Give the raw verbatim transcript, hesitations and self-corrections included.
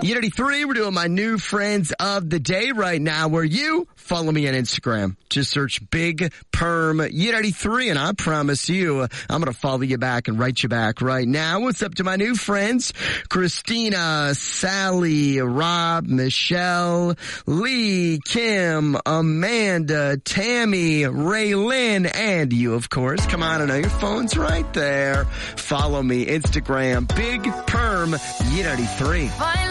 Unity three, we're doing my new friends of the day right now, where you follow me on Instagram. Just search Big Perm Unity three, and I promise you, I'm going to follow you back and write you back right now. What's up to my new friends? Christina, Sally, Rob, Michelle, Lee, Kim, Amanda, Tammy, Raylyn, and you, of course. Come on, I know your phone's right there. Follow me, Instagram, Big Perm Unity three.